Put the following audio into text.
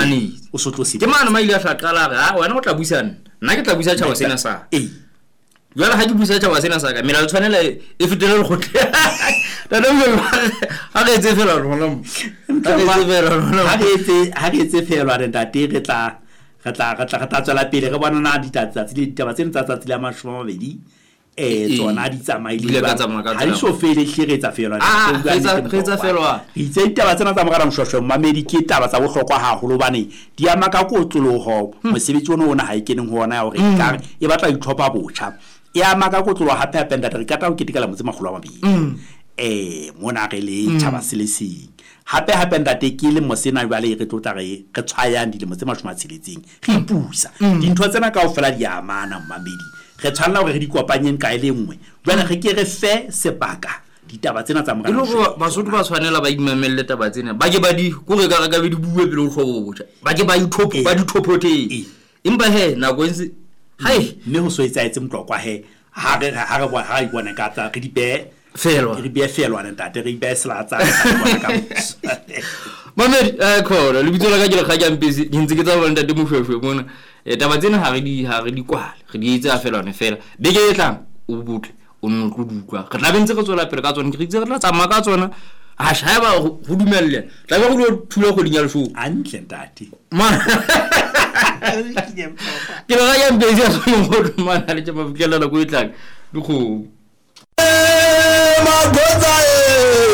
mane o so tlose ke mana maile a hlaqala ga wena o tla buisana nna ke tla buisa tšhaba sena sa jwale ga ke buisa tšhaba sena sa ka mela le tshwanela e fetele le gotle tata mo ha re etse fela rona ha re etse fela re ntate re tla tswela pele re bona na ditaba tsena tsa tsatsi la 20 tsona di tsamaile ha di so fele hle re tsa fela re tsa felwa itse ditaba tsena tsa mogara moshwashwe mamedi ke taba tsa bohlokwa haholo bane di ama ka kotloloho mosebetsi ona ha ikeneng ho ona ya hore ka e batla ithopa botjha e ama ka kotloloho hape hape ntate re kata ho ketekela motse magolo a mabedi mona re le tšhaba selesing hape ntate ke le mosena jwale re tlotla re tshwayang dilemo tse 16 re ipusa dintho tsena kaofela di amana mamedi re tshwanela hore re di kopanyeng ka ile nngwe jwale re ke re fe sebaka ditaba tsena tsa mogala ilo basotho ba tshwanela ba imamelle taba tsena ba ke ba di go re ka be di bue pele o hlobo botsa ba ke ba ithopo ba dithopote imba he na go ntse hai mme ho so etsaetse mtlokwa he ha re bona ka tsa re di be felwa re be felwa ntate re be slatsa ka Mamedi khona le bitsola ka ke le ga ke ampesi ke ntse ke tsa bona ntate moshweshwe mona taba tsena ha re di kwale re di etsa fela one fela be ke etlang o butle o nno tlo dukwa re tla bentse re tswela pele ka tsona ke ritse re tla tsamaya ka tsona a shaba go dumelle tla be go lo thula go dinya le sho antle ntate man ke le ga ya ampesi a tsone go mana le tsa mafikelela go etlang di go magotsa